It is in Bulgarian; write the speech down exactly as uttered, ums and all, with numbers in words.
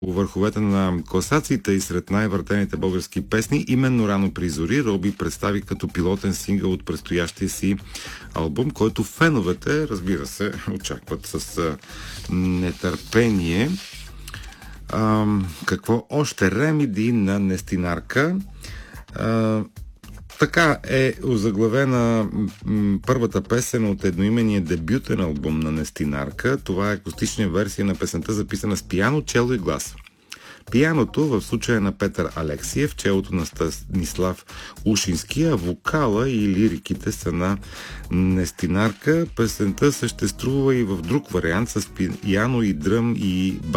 върховете на класациите и сред най-въртените български песни. Именно Рано при зори Роби представи като пилотен сингъл от предстоящия си албум, който феновете, разбира се, очакват с нетърпение. А, какво още? Ремеди на Нестинарка. А, така е озаглавена м- първата песен от едноименния дебютен албум на Нестинарка. Това е акустична версия на песента, записана с пиано, чело и глас. Пияното в случая на Петър Алексиев, челото на Станислав Ушински, а вокала и лириките са на Нестинарка. Песента съществува и в друг вариант с пиано и дръм и бас